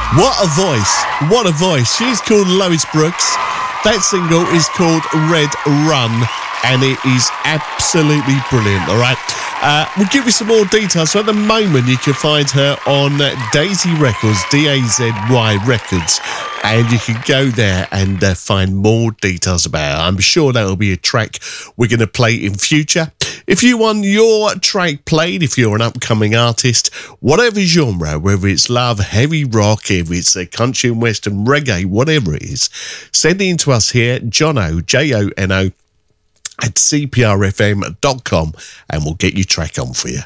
What a voice. What a voice. She's called Lois Brooks. That single is called Red Run, and it is absolutely brilliant, all right? We'll give you some more details. So at the moment, you can find her on Daisy Records, D-A-Z-Y Records, and you can go there and find more details about her. I'm sure that will be a track we're going to play in future. If you want your track played, if you're an upcoming artist, whatever genre, whether it's love, heavy rock, if it's a country and western, reggae, whatever it is, send it in to us here, Jono, J-O-N-O, at cprfm.com, and we'll get your track on for you.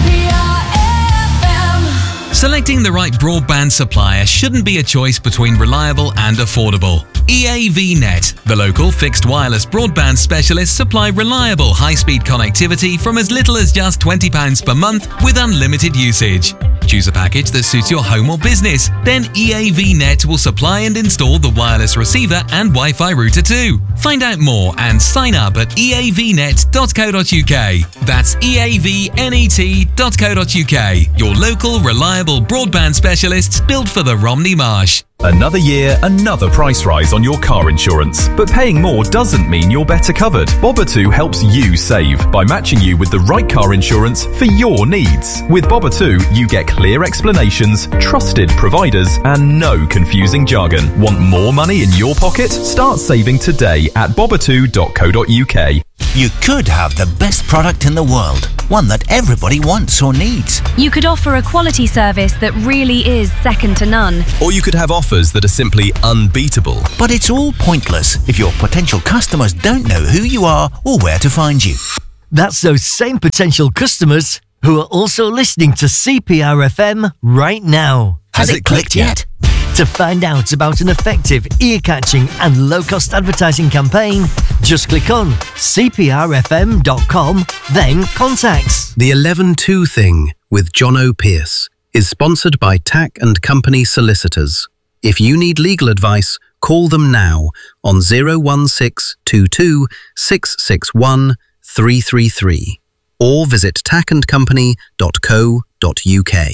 Selecting the right broadband supplier shouldn't be a choice between reliable and affordable. EAVnet, the local fixed wireless broadband specialists, supply reliable high-speed connectivity from as little as just £20 per month with unlimited usage. Choose a package that suits your home or business. Then EAVnet will supply and install the wireless receiver and Wi-Fi router too. Find out more and sign up at eavnet.co.uk. That's eavnet.co.uk. Your local reliable broadband specialists built for the Romney Marsh. Another year, another price rise on your car insurance. But paying more doesn't mean you're better covered. Boba2 helps you save by matching you with the right car insurance for your needs. With Boba2, you get clear explanations, trusted providers, and no confusing jargon. Want more money in your pocket? Start saving today at boba2.co.uk. You could have the best product in the world, one that everybody wants or needs. You could offer a quality service that really is second to none. Or you could have offers that are simply unbeatable. But it's all pointless if your potential customers don't know who you are or where to find you. That's those same potential customers who are also listening to CPR FM right now. Has it clicked yet? To find out about an effective, ear-catching and low-cost advertising campaign, just click on cprfm.com, then contacts. The 11-2 Thing with Jono Pierce is sponsored by Tack & Company Solicitors. If you need legal advice, call them now on 01622 661 333 or visit tackandcompany.co.uk.